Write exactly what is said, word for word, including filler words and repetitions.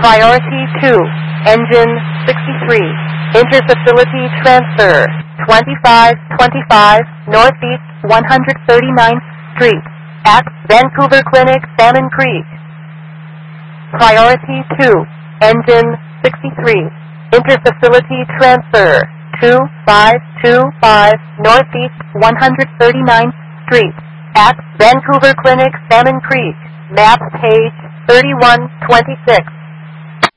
Priority two, engine sixty-three, interfacility transfer, twenty-five twenty-five Northeast one hundred thirty-ninth Street, at Vancouver Clinic, Salmon Creek. Priority two, engine sixty-three, interfacility transfer, two five two five Northeast one hundred thirty-ninth Street, at Vancouver Clinic, Salmon Creek. Map page thirty-one twenty-six.